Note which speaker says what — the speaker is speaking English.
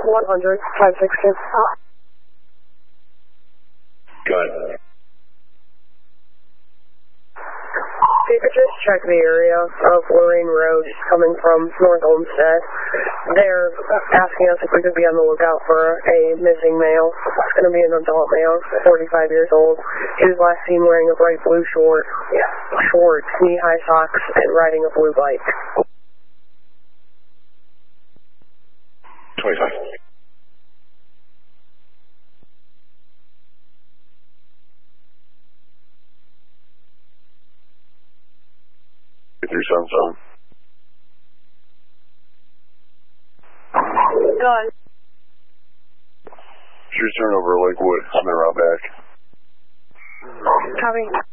Speaker 1: 100, 562.
Speaker 2: Go ahead.
Speaker 1: If you could just check the area of Lorraine Road coming from North Olmsted. They're asking us if we could be on the lookout for a missing male. It's going to be an adult male, 45 years old. He was last seen wearing a bright blue shorts, knee-high socks, and riding a blue bike.
Speaker 2: 25. Through Sunstone.
Speaker 1: Go on.
Speaker 2: Should turn over Lakewood on the route back.
Speaker 1: Copy.